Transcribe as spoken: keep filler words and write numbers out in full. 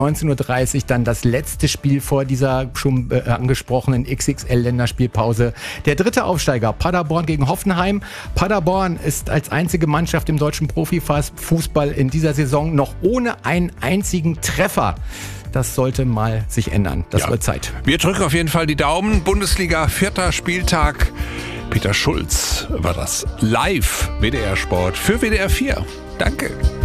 neunzehn Uhr dreißig dann das letzte Spiel vor dieser schon äh, angesprochenen X X L-Länderspielpause. Der dritte Aufsteiger, Paderborn gegen Hoffenheim. Paderborn ist als einzige Mannschaft im deutschen Profifußball in dieser Saison noch ohne einen einzigen Treffer. Das sollte mal sich ändern. Das ja. wird Zeit. Wir drücken auf jeden Fall die Daumen. Bundesliga, vierter Spieltag. Peter Schulz war das live W D R Sport für W D R vier. Danke.